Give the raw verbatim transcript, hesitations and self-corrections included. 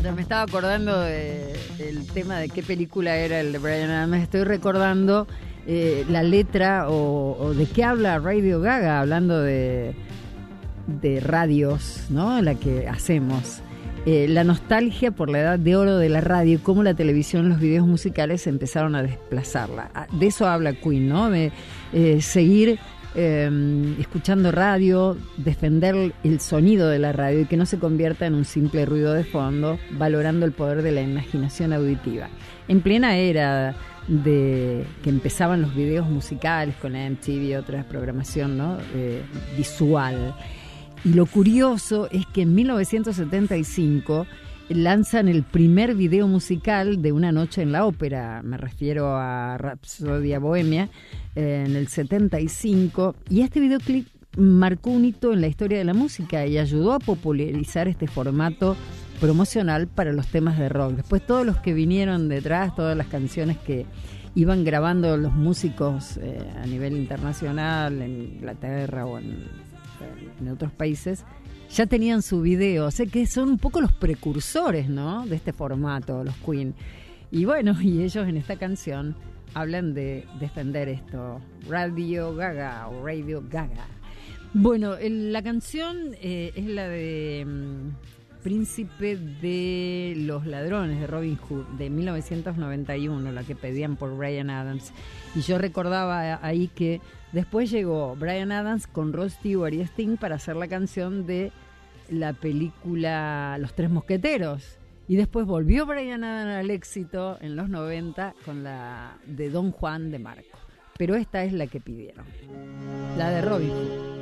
Mientras me estaba acordando de, del tema de qué película era el de Bryan Adams, estoy recordando eh, la letra o, o de qué habla Radio Gaga, hablando de, de radios, ¿no? La que hacemos. Eh, la nostalgia por la edad de oro de la radio y cómo la televisión, los videos musicales empezaron a desplazarla. De eso habla Queen, ¿no? De eh, seguir eh, escuchando radio, defender el sonido de la radio y que no se convierta en un simple ruido de fondo, valorando el poder de la imaginación auditiva. En plena era de que empezaban los videos musicales con la M T V y otra programación, ¿no? eh, visual. Y lo curioso es que en mil novecientos setenta y cinco lanzan el primer video musical de Una noche en la ópera, me refiero a Rapsodia Bohemia, eh, en el setenta y cinco, y este videoclip marcó un hito en la historia de la música y ayudó a popularizar este formato promocional para los temas de rock. Después todos los que vinieron detrás, todas las canciones que iban grabando los músicos eh, a nivel internacional, en Inglaterra o en... en otros países, ya tenían su video, o sea que son un poco los precursores, ¿no?, de este formato, los Queen. Y bueno, y ellos en esta canción hablan de defender esto, Radio Gaga o Radio Gaga. Bueno, el, la canción eh, es la de um, Príncipe de los Ladrones, de Robin Hood, de mil novecientos noventa y uno, la que pedían por Bryan Adams. Y yo recordaba ahí que después llegó Bryan Adams con Rod Stewart y Sting para hacer la canción de la película Los Tres Mosqueteros. Y después volvió Bryan Adams al éxito en los noventa con la de Don Juan de Marco. Pero esta es la que pidieron, la de Robin Hood.